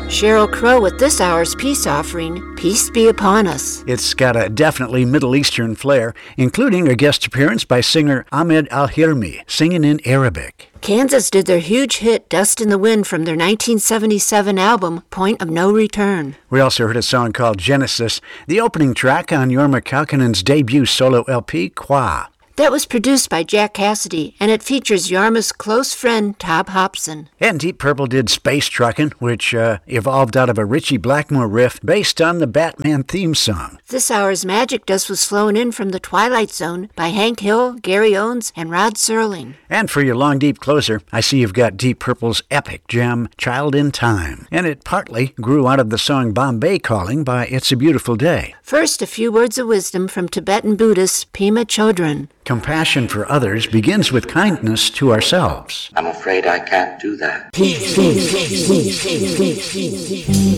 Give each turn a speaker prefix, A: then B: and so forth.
A: Sheryl Crow with this hour's peace offering, Peace Be Upon Us.
B: It's got a definitely Middle Eastern flair, including a guest appearance by singer Ahmed Al-Hirmi, singing in Arabic.
A: Kansas did their huge hit Dust in the Wind from their 1977 album, Point of No Return.
B: We also heard a song called Genesis, the opening track on Jorma Kaukonen's debut solo LP, Qua.
A: That was produced by Jack Cassidy, and it features Jorma's close friend, Tob Hobson.
B: And Deep Purple did Space Truckin', which evolved out of a Ritchie Blackmore riff based on the Batman theme song.
A: This hour's Magic Dust was flown in from the Twilight Zone by Hank Hill, Gary Owens, and Rod Serling.
B: And for your long, deep closer, I see you've got Deep Purple's epic gem, Child in Time. And it partly grew out of the song Bombay Calling by It's a Beautiful Day.
A: First, a few words of wisdom from Tibetan Buddhist Pema Chodron.
B: Compassion for others begins with kindness to ourselves.
C: I'm afraid I can't do that.